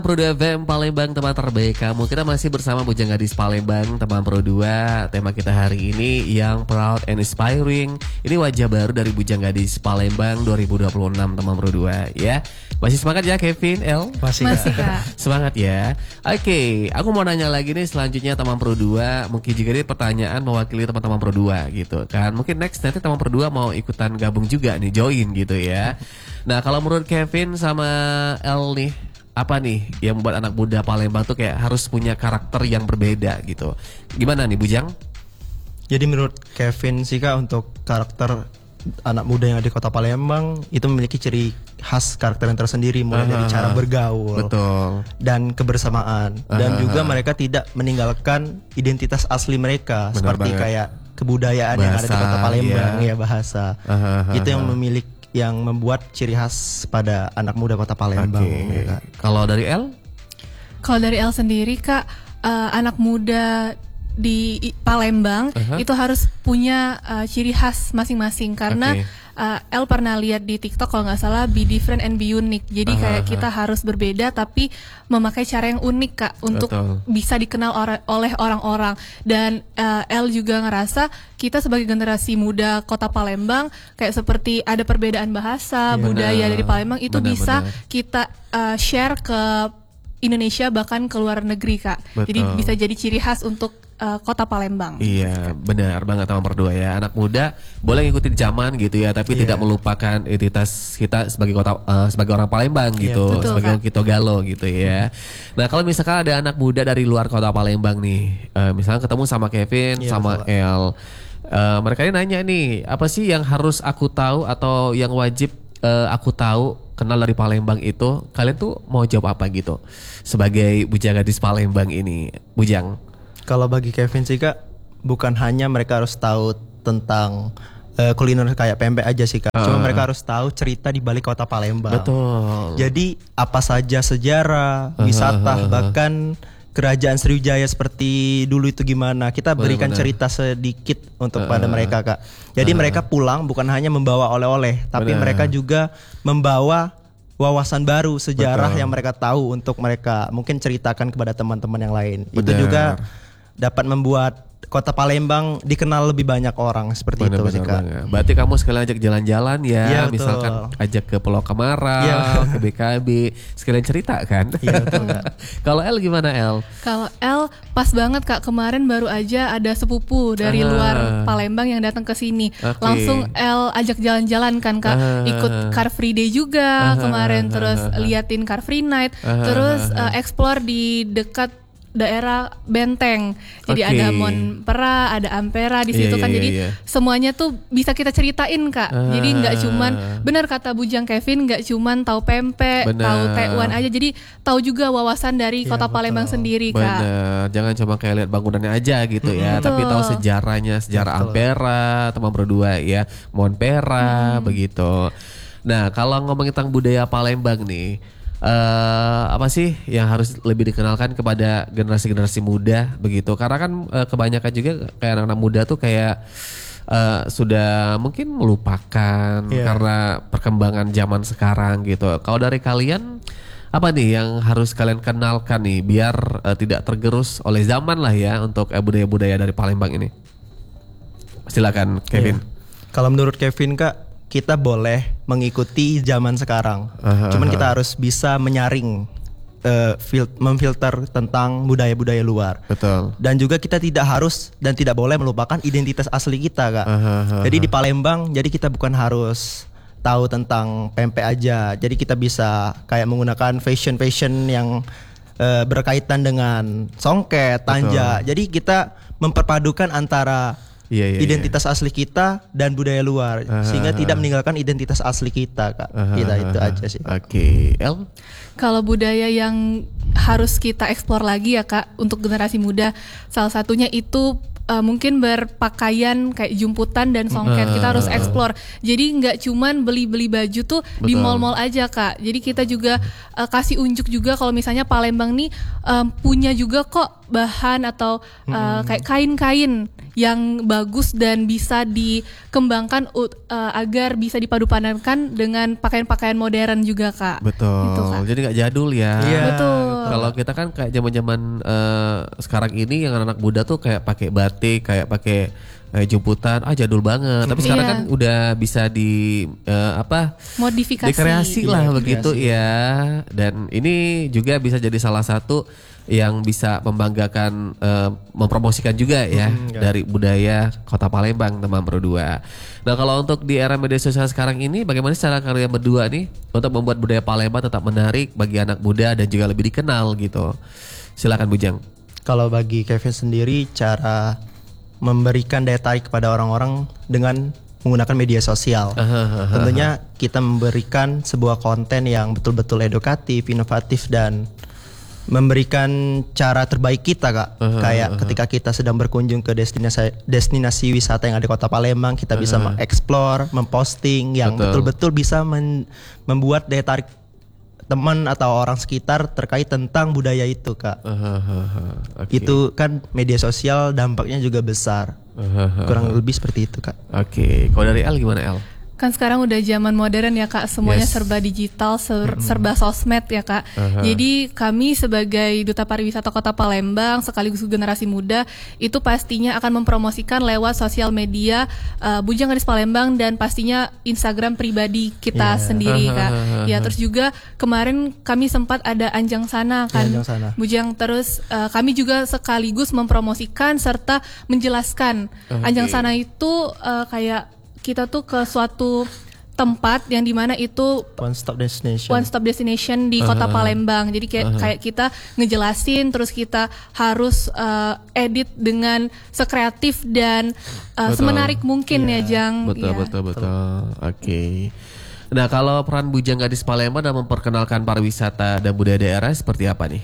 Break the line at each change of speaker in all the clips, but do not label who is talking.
Pro 2 FM Palembang, teman terbaik kamu. Kita masih bersama Bujang Gadis Palembang, teman Pro 2. Tema kita hari ini yang proud and inspiring. Ini wajah baru dari Bujang Gadis Palembang 2026, teman Pro 2 ya. Masih semangat ya Kevin, El?
Masih Kak.
Semangat ya. Oke, aku mau nanya lagi nih selanjutnya teman Pro 2. Mungkin juga ini pertanyaan mewakili teman-teman Pro 2 gitu kan. Mungkin next nanti teman Pro 2 mau ikutan gabung juga nih, join gitu ya. Nah, kalau menurut Kevin sama El nih, apa nih yang membuat anak muda Palembang tuh kayak harus punya karakter yang berbeda gitu? Gimana nih Bujang?
Jadi menurut Kevin sih Kak, untuk karakter anak muda yang ada di kota Palembang itu memiliki ciri khas karakter yang tersendiri, mulai dari cara bergaul,
betul,
dan kebersamaan, dan juga mereka tidak meninggalkan identitas asli mereka.
Benar
seperti
banget.
Kayak kebudayaan bahasa, yang ada di kota Palembang ya bahasa. Itu yang membuat ciri khas pada anak muda kota Palembang. Ya,
kalau dari El?
Kalau dari El sendiri Kak, anak muda di Palembang itu harus punya ciri khas masing-masing, karena El pernah lihat di TikTok kalau nggak salah, be different and be unique. Jadi kayak kita harus berbeda tapi memakai cara yang unik Kak, untuk bisa dikenal oleh orang-orang. Dan El juga ngerasa kita sebagai generasi muda kota Palembang kayak seperti ada perbedaan bahasa, budaya dari Palembang itu bisa kita share ke Indonesia, bahkan ke luar negeri Kak. Jadi bisa jadi ciri khas untuk kota Palembang.
Iya, benar banget teman berdua ya. Anak muda boleh ngikutin zaman gitu ya, tapi tidak melupakan identitas kita sebagai kota, sebagai orang Palembang gitu,
betul,
sebagai kita Galo gitu ya. Nah, kalau misalkan ada anak muda dari luar kota Palembang nih, misalnya ketemu sama Kevin, sama El, mereka ini nanya nih, apa sih yang harus aku tahu atau yang wajib aku tahu kenal dari Palembang itu? Kalian tuh mau jawab apa gitu sebagai Bujang Gadis Palembang ini, Bujang?
Kalau bagi Kevin sih Kak, bukan hanya mereka harus tahu tentang kuliner kayak pempek aja sih Kak. Cuma mereka harus tahu cerita di balik kota Palembang.
Betul.
Jadi apa saja sejarah, wisata, bahkan kerajaan Sriwijaya seperti dulu itu gimana. Kita berikan cerita sedikit untuk pada mereka Kak. Jadi mereka pulang bukan hanya membawa oleh-oleh, tapi mereka juga membawa wawasan baru, sejarah yang mereka tahu untuk mereka mungkin ceritakan kepada teman-teman yang lain. Itu juga dapat membuat kota Palembang dikenal lebih banyak orang, seperti itu sih Kak.
Berarti kamu sekalian ajak jalan-jalan ya, misalkan
betul.
ajak ke Pulau Kemarau, ke BKB, sekalian cerita kan.
Iya betul Kak.
Kalau El gimana El?
Kalau El pas banget Kak, kemarin baru aja ada sepupu dari luar Palembang yang datang ke sini. Langsung El ajak jalan-jalan kan Kak, ikut Car Free Day juga kemarin, terus liatin Car Free Night, terus explore di dekat daerah Benteng. Jadi ada Monpera, ada Ampera di situ kan. Jadi semuanya tuh bisa kita ceritain Kak. Jadi nggak cuman, benar kata Bujang Kevin, nggak cuman tahu pempek, tahu tekwan aja. Jadi tahu juga wawasan dari kota Palembang sendiri Kak.
Bener, jangan cuma kayak lihat bangunannya aja gitu ya, tapi tahu sejarahnya, sejarah Ampera, teman berdua ya, Monpera begitu. Nah, kalau ngomongin tentang budaya Palembang nih, apa sih yang harus lebih dikenalkan kepada generasi-generasi muda begitu? Karena kan kebanyakan juga kayak anak-anak muda tuh kayak sudah mungkin melupakan karena perkembangan zaman sekarang gitu. Kalau dari kalian, apa nih yang harus kalian kenalkan nih biar tidak tergerus oleh zaman lah ya untuk budaya-budaya dari Palembang ini? Silakan Kevin.
Kalau menurut Kevin Kak, kita boleh mengikuti zaman sekarang. Cuman kita harus bisa menyaring, memfilter tentang budaya-budaya luar.
Betul.
Dan juga kita tidak harus dan tidak boleh melupakan identitas asli kita Kak. Jadi di Palembang, jadi kita bukan harus tahu tentang pempek aja. Jadi kita bisa kayak menggunakan fashion yang berkaitan dengan songket, tanja. Jadi kita memperpadukan antara identitas asli kita dan budaya luar, sehingga tidak meninggalkan identitas asli kita Kak. Kita itu aja sih.
Oke, El?
Kalau budaya yang harus kita eksplor lagi ya Kak, untuk generasi muda, salah satunya itu mungkin berpakaian kayak jumputan dan songket. Kita harus eksplor. Jadi nggak cuman beli-beli baju tuh di mall-mall aja Kak. Jadi kita juga kasih unjuk juga kalau misalnya Palembang nih punya juga kok bahan atau kayak kain-kain yang bagus dan bisa dikembangkan agar bisa dipadupadankan dengan pakaian-pakaian modern juga Kak.
Betul.
Gitu, Kak.
Jadi nggak jadul ya.
Iya.
Betul.
Kalau kita kan kayak zaman-zaman sekarang ini yang anak muda tuh kayak pakai batik, kayak pakai jemputan, jadul banget. Tapi sekarang
Iya.
kan udah bisa
Modifikasi.
dikreasi lah
Iya,
begitu ya. Dan ini juga bisa jadi salah satu yang bisa membanggakan, mempromosikan juga ya dari budaya Kota Palembang teman berdua. Nah kalau untuk di era media sosial sekarang ini, bagaimana cara kalian berdua nih untuk membuat budaya Palembang tetap menarik bagi anak muda dan juga lebih dikenal gitu? Silakan Bujang.
Kalau bagi Kevin sendiri, cara memberikan daya tarik kepada orang-orang dengan menggunakan media sosial. Tentunya kita memberikan sebuah konten yang betul-betul edukatif, inovatif, dan memberikan cara terbaik kita Kak. Kayak ketika kita sedang berkunjung ke destinasi wisata yang ada di Kota Palembang, kita bisa mengeksplor, memposting yang betul-betul bisa membuat daya tarik teman atau orang sekitar terkait tentang budaya itu Kak.
Okay.
Itu kan media sosial dampaknya juga besar. Kurang lebih seperti itu Kak.
Oke. Kalau dari El gimana El?
Kan sekarang udah zaman modern ya Kak, semuanya
Yes.
serba digital, serba sosmed ya Kak. Jadi kami sebagai Duta Pariwisata Kota Palembang sekaligus generasi muda itu pastinya akan mempromosikan lewat sosial media Bujang Gadis Palembang dan pastinya Instagram pribadi kita sendiri Kak. Ya terus juga kemarin kami sempat ada Anjang Sana kan,
Anjang Sana.
Bujang, terus kami juga sekaligus mempromosikan serta menjelaskan Anjang Sana itu kayak kita tuh ke suatu tempat yang dimana itu
One stop destination.
one stop destination di Kota Palembang. Jadi kayak kita ngejelasin, terus kita harus edit dengan sekreatif dan semenarik mungkin ya Jang.
Betul,
Iya.
betul. Oke. Nah kalau peran Bujang Gadis Palembang dalam memperkenalkan pariwisata dan budaya daerah seperti apa nih?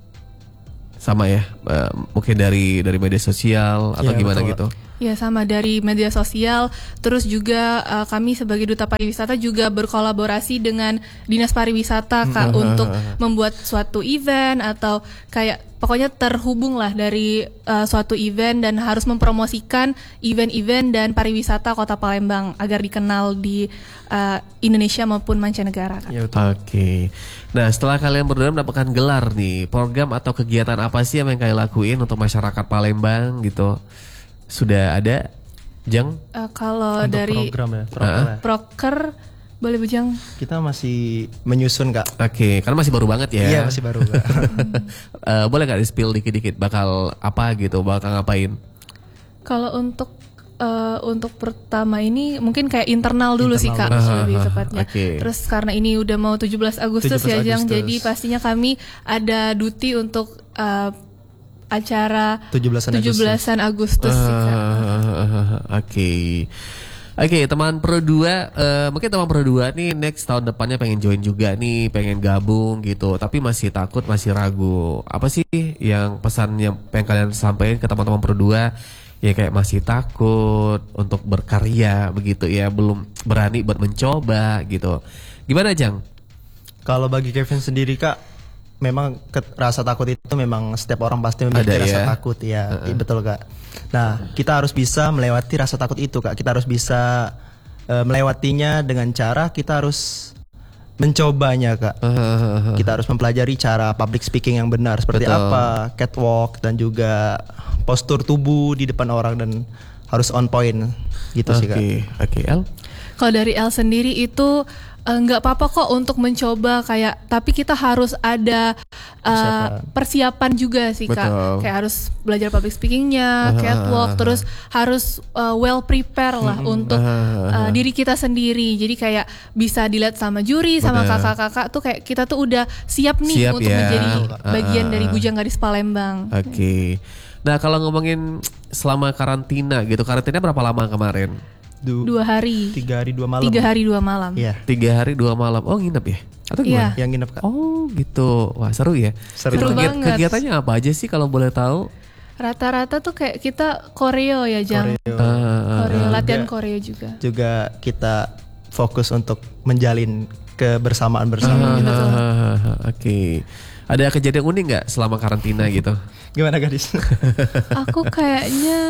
Sama ya, mungkin dari media sosial atau
Iya,
gimana
betul.
gitu?
Ya sama dari media sosial, terus juga kami sebagai Duta Pariwisata juga berkolaborasi dengan Dinas Pariwisata Kak untuk membuat suatu event atau kayak pokoknya terhubung lah dari suatu event dan harus mempromosikan event-event dan pariwisata Kota Palembang agar dikenal di Indonesia maupun mancanegara Kak.
Ya, betul.
Oke. Nah setelah kalian berdua mendapatkan gelar nih, program atau kegiatan apa sih yang kalian lakuin untuk masyarakat Palembang gitu? Sudah ada, Jang?
Kalau
Untuk
dari
program ya, program ya.
Proker boleh Bujang?
Kita masih menyusun Kak.
Oke, karena masih baru banget ya.
Iya masih baru Kak.
Boleh gak di-spill dikit-dikit bakal apa gitu, bakal ngapain?
Kalau untuk pertama ini mungkin kayak internal dulu sih Kak, lebih tepatnya.
Oke.
Terus karena ini udah mau 17 Agustus
17
ya Jang,
Agustus.
jadi pastinya kami ada duty untuk acara 17-an Agustus sih Kak.
Oke, teman Pro 2, mungkin teman Pro 2 nih next tahun depannya pengen join juga nih, pengen gabung gitu, tapi masih takut, masih ragu. Apa sih yang pesan yang pengen kalian sampaikan ke teman-teman Pro 2 ya kayak masih takut untuk berkarya begitu ya, belum berani buat mencoba gitu. Gimana Jang?
Kalau bagi Kevin sendiri Kak, memang rasa takut itu memang setiap orang pasti memiliki
Ada
rasa
ya?
takut ya, betul Kak. Nah, kita harus bisa melewati rasa takut itu Kak. Kita harus bisa melewatinya dengan cara kita harus mencobanya Kak. Kita harus mempelajari cara public speaking yang benar seperti
Betul.
apa, catwalk dan juga postur tubuh di depan orang dan harus on point gitu sih Kak.
Oke, El?
Kalau dari El sendiri itu nggak apa-apa kok untuk mencoba kayak, tapi kita harus ada persiapan juga sih Kak.
Betul.
Kayak harus belajar public speakingnya, catwalk, terus harus well prepare lah untuk diri kita sendiri. Jadi kayak bisa dilihat sama juri, sama
Benar.
kakak-kakak tuh kayak kita tuh udah siap nih
Siap
untuk
ya.
menjadi bagian dari Bujang Gadis Palembang.
Oke. Nah kalau ngomongin selama karantina gitu, karantina berapa lama kemarin?
2 hari,
3 hari 2 malam.
3 hari 2 malam.
Iya.
3 hari 2 malam. Oh nginep ya? Atau gimana?
Iya.
Yang nginep Kak.
Oh gitu. Wah seru ya.
Seru
Itu
banget.
kegiatannya apa aja sih kalau boleh tahu?
Rata-rata tuh kayak kita koreo ya Jang.
Koreo.
Koreo, latihan
Juga-
koreo juga.
Juga kita fokus untuk menjalin kebersamaan bersama gitu.
Oke. Ada kejadian unik nggak selama karantina gitu?
Gimana gadis?
Aku kayaknya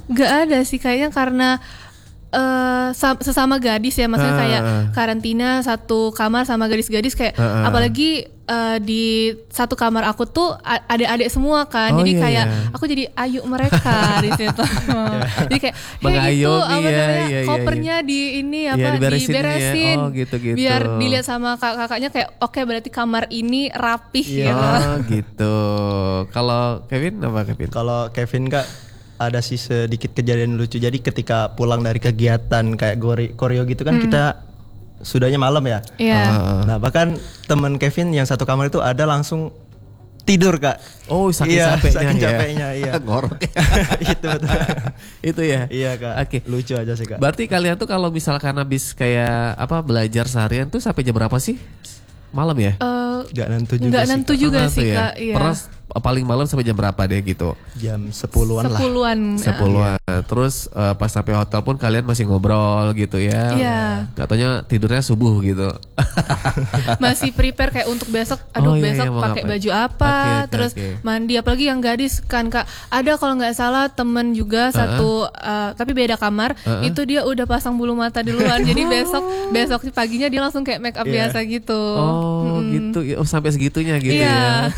Nggak ada sih kayaknya karena sesama gadis ya, maksudnya kayak karantina satu kamar sama gadis-gadis kayak apalagi di satu kamar aku tuh adik-adik semua kan, jadi kayak aku jadi ayu mereka di situ. Jadi kayak itu apa namanya kopernya di ini apa diberesin
gitu.
Biar dilihat sama kakaknya kayak oke, berarti kamar ini rapih gitu.
Oh gitu. Kalau Kevin apa Kevin?
Kalau Kevin Kak, ada sih sedikit kejadian lucu. Jadi ketika pulang dari kegiatan kayak koreo gitu kan, kita sudahnya malam ya.
Iya.
Nah bahkan teman Kevin yang satu kamar itu ada langsung tidur Kak.
Oh saking
capeknya iya.
Ngorok ya.
Itu betul.
Itu ya.
Iya Kak.
Oke.
Lucu aja sih Kak.
Berarti kalian tuh kalau misalkan habis kayak belajar seharian tuh sampai jam berapa sih? Malam ya?
Gak nentu juga
sih Kak. Iya.
Pernah paling malam sampai jam berapa deh gitu?
Jam 10-an lah.
10-an. Terus pas sampai hotel pun kalian masih ngobrol gitu ya?
Iya.
Katanya tidurnya subuh gitu.
Masih prepare kayak untuk besok. Besok pakai baju apa? Terus mandi. Apalagi yang gadis kan Kak. Ada kalau nggak salah temen juga satu, tapi beda kamar. Itu dia udah pasang bulu mata duluan. Jadi besok paginya dia langsung kayak make up biasa gitu.
Oh gitu. Oh sampai segitunya gitu ya.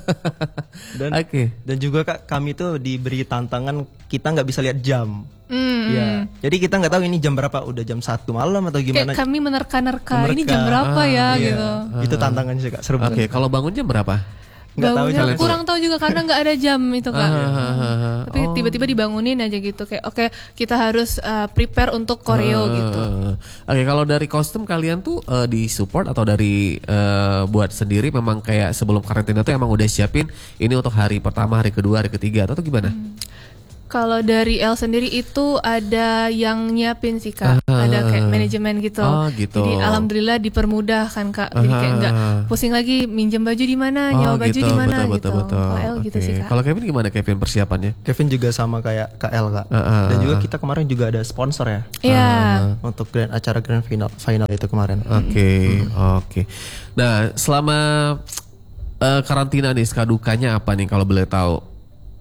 Dan juga Kak, kami tuh diberi tantangan kita nggak bisa lihat jam. Ya, jadi kita nggak tahu ini jam berapa, udah jam 1 malam atau gimana.
Kayak kami menerka-nerka ini jam berapa gitu.
Itu tantangan sih Kak, seru banget.
Kalau bangun jam berapa?
Nggak tahu,
kurang tahu juga karena nggak ada jam itu Kak. Tapi tiba-tiba dibangunin aja gitu kayak oke, kita harus prepare untuk koreo gitu.
Oke, kalau dari kostum kalian tuh di support atau dari buat sendiri, memang kayak sebelum karantina tuh emang udah siapin ini untuk hari pertama, hari kedua, hari ketiga atau gimana?
Kalau dari El sendiri itu ada yang nyiapin sih Kak, ada kayak manajemen gitu.
Gitu.
Jadi alhamdulillah dipermudah kan Kak. Jadi kayak nggak pusing lagi minjem baju di mana, nyawa baju di mana gitu. Kalau El gitu sih Kak.
Kalau Kevin gimana Kevin persiapannya?
Kevin juga sama kayak KL Kak. Dan juga kita kemarin juga ada sponsor ya.
Iya.
Untuk acara grand final itu kemarin.
Oke. Nah, selama karantina nih, suka dukanya apa nih kalau boleh tahu?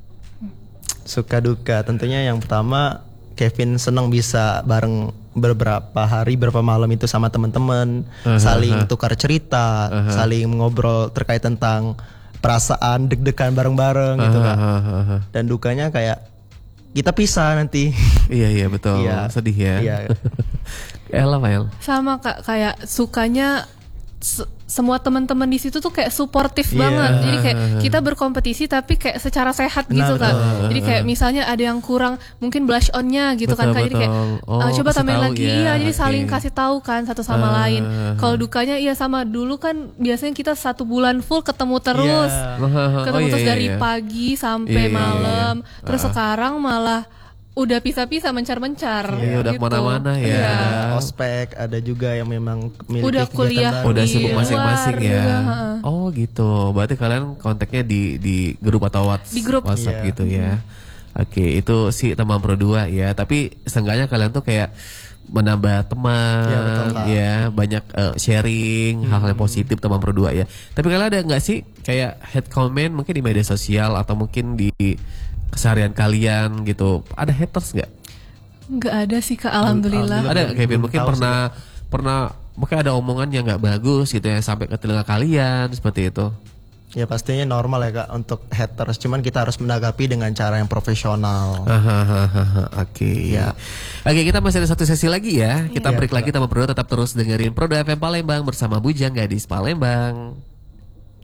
Suka duka tentunya yang pertama, Kevin senang bisa bareng beberapa hari, beberapa malam itu sama teman-teman, saling tukar cerita, saling ngobrol terkait tentang perasaan, deg-degan bareng-bareng gitu Kak. Dan dukanya kayak kita pisah nanti.
Iya betul. Sedih ya. Iya. El.
Sama Kak, kayak sukanya semua teman-teman di situ tuh kayak suportif banget. Jadi kayak kita berkompetisi tapi kayak secara sehat gitu Kak. Jadi kayak misalnya ada yang kurang mungkin blush on-nya gitu kan Kak. Jadi kayak coba tambahin lagi. Jadi saling kasih tahu kan satu sama lain. Kalau dukanya sama dulu kan biasanya kita 1 bulan full ketemu terus. Ketemu terus dari pagi sampai malam. Terus sekarang malah udah pisah-pisah, mencar-mencar.
Udah kemana-mana ya.
Ada ospek, ada juga yang memang
udah kuliah,
udah sibuk masing-masing ya.
Juga.
Oh gitu. Berarti kalian kontaknya di grup atau WhatsApp gitu ya. Oke, itu sih teman Pro 2 ya. Tapi seenggaknya kalian tuh kayak menambah teman, banyak sharing hal-hal yang positif teman Pro 2 ya. Tapi kalian ada nggak sih kayak hate comment mungkin di media sosial atau mungkin di keseharian kalian gitu, ada haters nggak?
Nggak ada sih Kak, alhamdulillah.
Ada Kevin mungkin pernah mungkin ada omongan yang nggak bagus gitu yang sampai ke telinga kalian seperti itu?
Ya pastinya normal ya Kak untuk haters, cuman kita harus menanggapi dengan cara yang profesional.
Oke. Oke, kita masih ada 1 sesi lagi ya. Kita break lagi, teman Pro, tetap terus dengerin Pro 2 FM Palembang bersama Bujang Gadis Palembang.